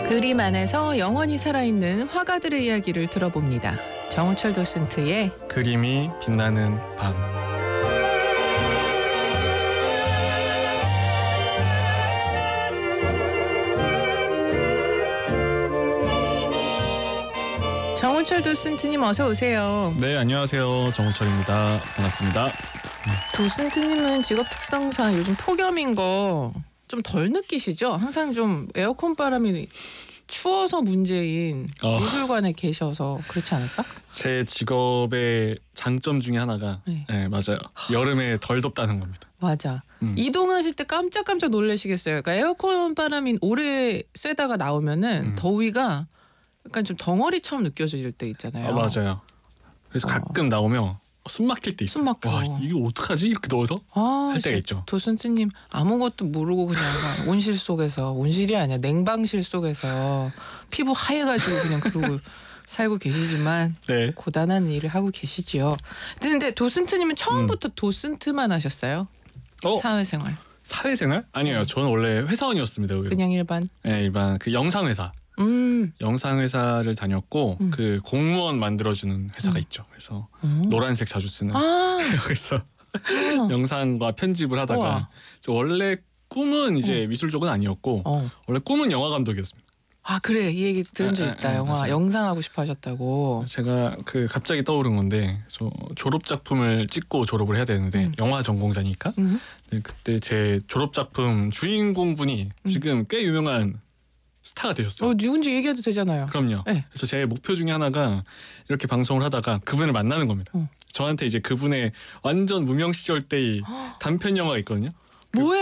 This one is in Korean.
그림 안에서 영원히 살아있는 화가들의 이야기를 들어봅니다. 정우철 도슨트의 그림이 빛나는 밤. 정우철 도슨트님 어서 오세요. 네, 안녕하세요. 정우철입니다. 반갑습니다. 도슨트님은 직업 특성상 요즘 폭염인 거 좀 덜 느끼시죠? 항상 좀 에어컨 바람이 추워서 문제인 미술관에 계셔서 그렇지 않을까? 제 직업의 장점 중에 하나가 네, 맞아요. 여름에 덜 덥다는 겁니다. 맞아. 이동하실 때 깜짝깜짝 놀라시겠어요. 그러니까 에어컨 바람이 오래 쐬다가 나오면은 더위가 약간 좀 덩어리처럼 느껴질 때 있잖아요. 맞아요. 그래서 가끔 나오면 숨 막힐 때 있어요. 숨 막혀. 와, 이거 어떡하지? 이렇게 더워서 할 때가 있죠. 도슨트님 아무것도 모르고 그냥 온실 속에서, 온실이 아니야 냉방실 속에서 피부 하얘가지고 그냥 그러고 살고 계시지만 네. 고단한 일을 하고 계시지요. 근데 도슨트님은 처음부터 도슨트만 하셨어요? 사회생활. 사회생활? 아니에요. 저는 원래 회사원이었습니다. 그냥 일반? 네, 일반 그 영상회사. 영상회사를 다녔고 그 공무원 만들어주는 회사가 있죠. 그래서 노란색 자주 쓰는 그래서 영상과 편집을 하다가 원래 꿈은 이제 미술 쪽은 아니었고 원래 꿈은 영화 감독이었습니다. 아 그래, 이 얘기 들은 적 있다. 영화 맞아요. 영상하고 싶어 하셨다고. 제가 그 갑자기 떠오른 건데 저 졸업 작품을 찍고 졸업을 해야 되는데 영화 전공자니까 네, 그때 제 졸업 작품 주인공분이 지금 꽤 유명한 스타가 되셨어요. 누군지 얘기해도 되잖아요. 그럼요. 네. 그래서 제 목표 중에 하나가 이렇게 방송을 하다가 그분을 만나는 겁니다. 저한테 이제 그분의 완전 무명 시절 때의 단편 영화가 있거든요. 뭐예요?